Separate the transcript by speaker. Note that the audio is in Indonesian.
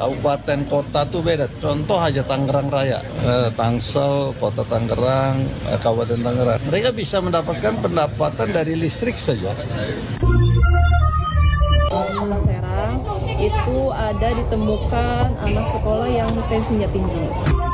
Speaker 1: Kabupaten kota tuh beda. Contoh aja Tangerang Raya, Tangsel, Kota Tangerang, Kabupaten Tangerang. Mereka bisa mendapatkan pendapatan dari listrik saja.
Speaker 2: Kota Serang itu ada ditemukan anak sekolah yang tensinya tinggi.